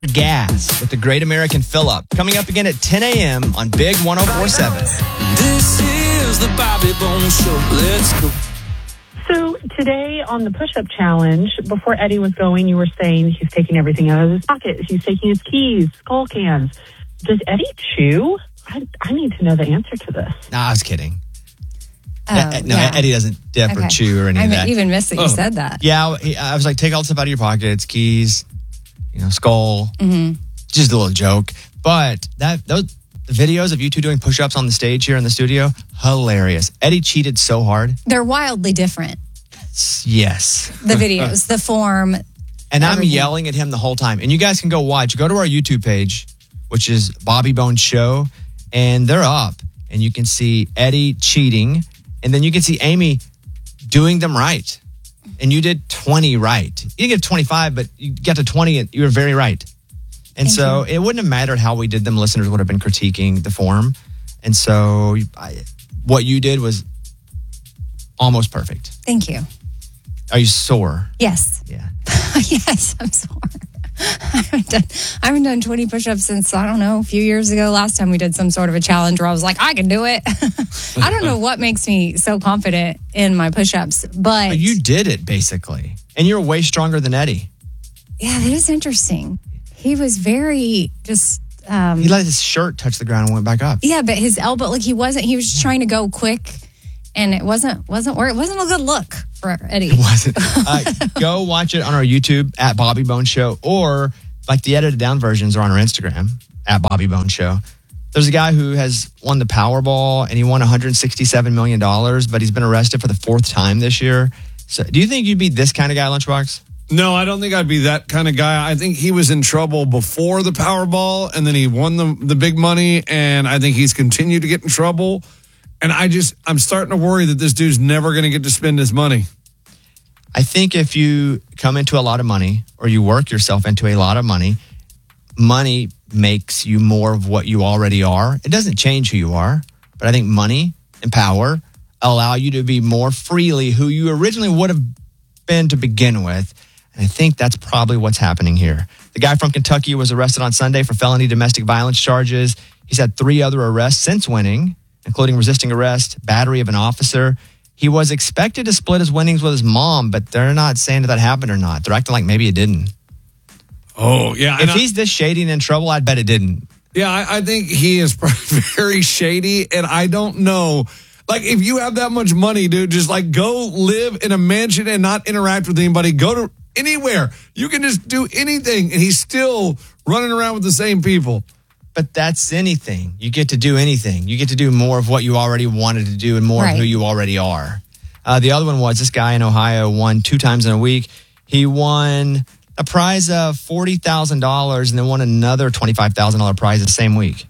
gas with the Great American Fill-Up. Coming up again at 10 a.m. on Big 104.7. This is the Bobby Bones Show. Let's go. So today on the push-up challenge, before Eddie was going, you were saying he's taking everything out of his pockets. He's taking his keys, skull cans. Does Eddie chew? I need to know the answer to this. Nah, I was kidding. Oh, no, yeah. Eddie doesn't dip or chew or any of that. I even missed that you said that. Yeah, I was like, take all the stuff out of your pockets, keys, skull. Mm-hmm. Just a little joke. But those videos of you two doing push-ups on the stage here in the studio, hilarious. Eddie cheated so hard. They're wildly different. Yes. The videos, the form. And I'm everything. yelling at him the whole time. And you guys can go watch. Go to our YouTube page, which is Bobby Bones Show. And they're up. And you can see Eddie cheating. And then you can see Amy doing them right. And you did 20 right. You didn't get 25, but you got to 20 and you were very right. And so it wouldn't have mattered how we did them. Listeners would have been critiquing the form. And so what you did was almost perfect. Thank you. Are you sore? Yes. Yeah. Yes, I'm sore. I haven't done 20 push-ups since, I don't know, a few years ago. Last time we did some sort of a challenge where I was like, I can do it. I don't know what makes me so confident in my push-ups, but You did it, basically. And you're way stronger than Eddie. yeah, that is interesting. He was very just... He let his shirt touch the ground and went back up. Yeah, but his elbow, he was just trying to go quick, and it wasn't a good look for Eddie. It wasn't. Go watch it on our YouTube at Bobby Bones Show, or like the edited down versions are on our Instagram at Bobby Bones Show. There's a guy who has won the Powerball and he won $167 million, but he's been arrested for the 4th time this year. So do you think you'd be this kind of guy, Lunchbox? No, I don't think I'd be that kind of guy. I think he was in trouble before the Powerball, and then he won the big money, and I think he's continued to get in trouble. And I'm starting to worry that this dude's never going to get to spend his money. I think if you come into a lot of money or you work yourself into a lot of money, money makes you more of what you already are. It doesn't change who you are, but I think money and power allow you to be more freely who you originally would have been to begin with. And I think that's probably what's happening here. The guy from Kentucky was arrested on Sunday for felony domestic violence charges. He's had 3 other arrests since winning, including resisting arrest, battery of an officer. He was expected to split his winnings with his mom, but they're not saying that happened or not. They're acting like maybe it didn't. Oh, yeah. If he's this shady and in trouble, I'd bet it didn't. Yeah, I think he is very shady, and I don't know. Like, if you have that much money, dude, just like go live in a mansion and not interact with anybody. Go to anywhere. You can just do anything, and he's still running around with the same people. But that's anything. You get to do anything. You get to do more of what you already wanted to do and more of who you already are. The other one was this guy in Ohio won 2 times in a week. He won a prize of $40,000 and then won another $25,000 prize the same week.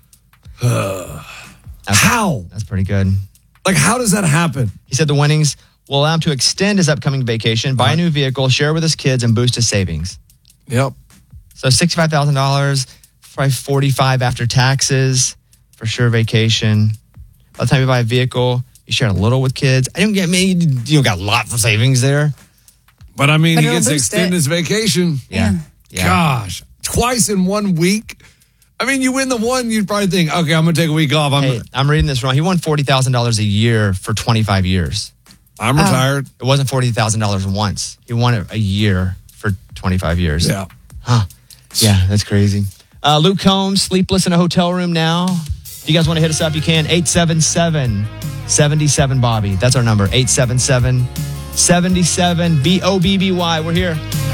How? That's pretty good. Like, how does that happen? He said the winnings will allow him to extend his upcoming vacation, buy a new vehicle, share with his kids, and boost his savings. Yep. So $65,000, probably $45,000 after taxes, for sure vacation. By the time you buy a vehicle, you share a little with kids. I don't get me. You got lots of savings there. But I mean, But he it'll gets to boost extend it. his vacation. Yeah. Gosh, twice in 1 week. I mean, you win the one, you'd probably think, okay, I'm going to take a week off. I'm reading this wrong. He won $40,000 a year for 25 years. I'm retired. It wasn't $40,000 once. He won it a year for 25 years. Yeah. Huh. Yeah, that's crazy. Luke Combs, sleepless in a hotel room now. If you guys want to hit us up, you can. 877-77-BOBBY. That's our number, 877-77-BOBBY. We're here.